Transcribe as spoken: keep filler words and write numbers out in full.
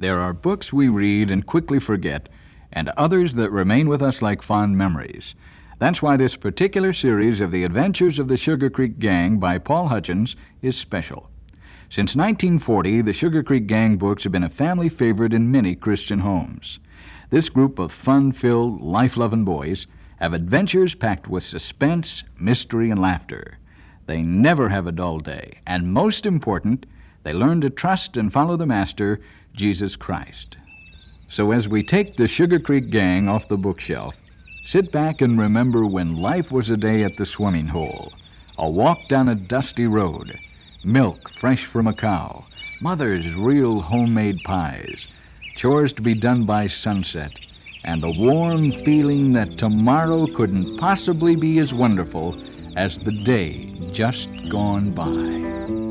There are books we read and quickly forget, and others that remain with us like fond memories. That's why this particular series of The Adventures of the Sugar Creek Gang by Paul Hutchins is special. Since nineteen forty, the Sugar Creek Gang books have been a family favorite in many Christian homes. This group of fun-filled, life-loving boys have adventures packed with suspense, mystery, and laughter. They never have a dull day, and most important, they learn to trust and follow the Master, Jesus Christ. So as we take the Sugar Creek Gang off the bookshelf, sit back and remember when life was a day at the swimming hole, a walk down a dusty road, milk fresh from a cow, mother's real homemade pies, chores to be done by sunset, and the warm feeling that tomorrow couldn't possibly be as wonderful as the day just gone by.